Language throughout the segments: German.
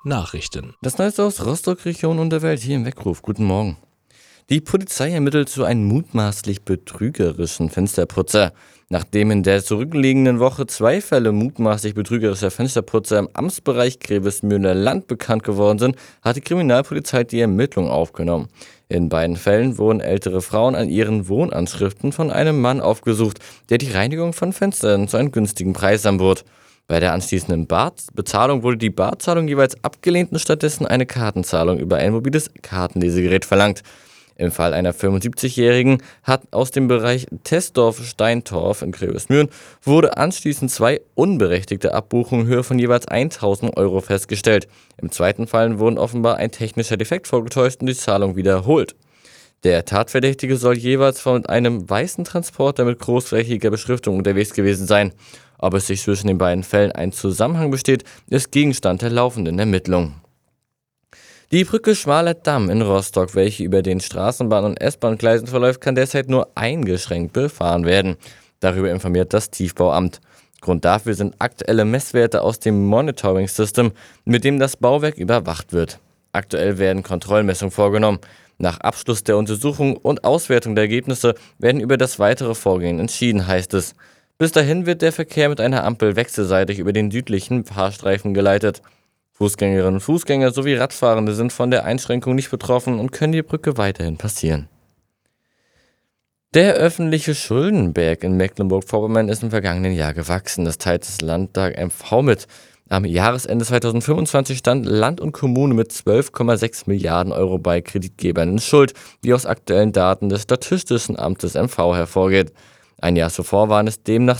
Nachrichten. Das Neueste aus Rostock, Region und der Welt hier im Weckruf. Guten Morgen. Die Polizei ermittelt zu einem mutmaßlich betrügerischen Fensterputzer. Nachdem in der zurückliegenden Woche 2 Fälle mutmaßlich betrügerischer Fensterputzer im Amtsbereich Grevesmühlener Land bekannt geworden sind, hat die Kriminalpolizei die Ermittlung aufgenommen. In beiden Fällen wurden ältere Frauen an ihren Wohnanschriften von einem Mann aufgesucht, der die Reinigung von Fenstern zu einem günstigen Preis anbot. Bei der anschließenden Bezahlung wurde die Barzahlung jeweils abgelehnt und stattdessen eine Kartenzahlung über ein mobiles Kartenlesegerät verlangt. Im Fall einer 75-Jährigen hat aus dem Bereich Tesdorf-Steintorf in Grevesmühlen wurde anschließend 2 unberechtigte Abbuchungen in Höhe von jeweils 1.000 Euro festgestellt. Im zweiten Fall wurden offenbar ein technischer Defekt vorgetäuscht und die Zahlung wiederholt. Der Tatverdächtige soll jeweils von einem weißen Transporter mit großflächiger Beschriftung unterwegs gewesen sein. Ob es sich zwischen den beiden Fällen ein Zusammenhang besteht, ist Gegenstand der laufenden Ermittlungen. Die Brücke Schmaler Damm in Rostock, welche über den Straßenbahn- und S-Bahn-Gleisen verläuft, kann derzeit nur eingeschränkt befahren werden. Darüber informiert das Tiefbauamt. Grund dafür sind aktuelle Messwerte aus dem Monitoring System, mit dem das Bauwerk überwacht wird. Aktuell werden Kontrollmessungen vorgenommen. Nach Abschluss der Untersuchung und Auswertung der Ergebnisse werden über das weitere Vorgehen entschieden, heißt es. Bis dahin wird der Verkehr mit einer Ampel wechselseitig über den südlichen Fahrstreifen geleitet. Fußgängerinnen und Fußgänger sowie Radfahrende sind von der Einschränkung nicht betroffen und können die Brücke weiterhin passieren. Der öffentliche Schuldenberg in Mecklenburg-Vorpommern ist im vergangenen Jahr gewachsen. Das teilt das Landtag MV mit. Am Jahresende 2025 stand Land und Kommune mit 12,6 Milliarden Euro bei Kreditgebern in Schuld, wie aus aktuellen Daten des Statistischen Amtes MV hervorgeht. Ein Jahr zuvor waren es demnach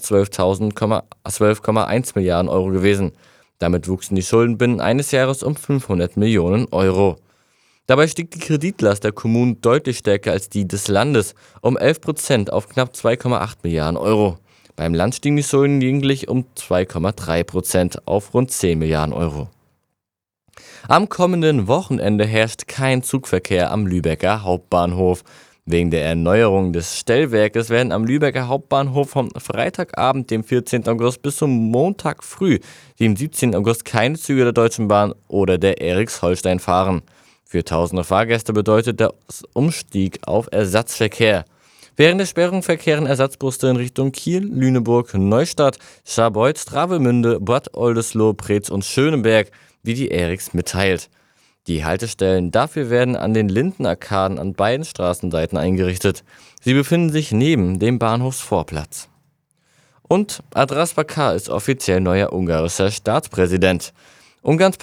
12,1 Milliarden Euro gewesen. Damit wuchsen die Schulden binnen eines Jahres um 500 Millionen Euro. Dabei stieg die Kreditlast der Kommunen deutlich stärker als die des Landes, um 11% auf knapp 2,8 Milliarden Euro. Beim Land stiegen die Schulden lediglich um 2,3% auf rund 10 Milliarden Euro. Am kommenden Wochenende herrscht kein Zugverkehr am Lübecker Hauptbahnhof. Wegen der Erneuerung des Stellwerkes werden am Lübecker Hauptbahnhof vom Freitagabend, dem 14. August, bis zum Montag früh, dem 17. August, keine Züge der Deutschen Bahn oder der Eriks-Holstein fahren. Für tausende Fahrgäste bedeutet der Umstieg auf Ersatzverkehr. Während der Sperrung verkehren Ersatzbusse in Richtung Kiel, Lüneburg, Neustadt, Scharbeutz, Travemünde, Bad Oldesloe, Preetz und Schöneberg, wie die Eriks mitteilt. Die Haltestellen dafür werden an den Lindenarkaden an beiden Straßenseiten eingerichtet. Sie befinden sich neben dem Bahnhofsvorplatz. Und Andras Bakar ist offiziell neuer ungarischer Staatspräsident. Ungarns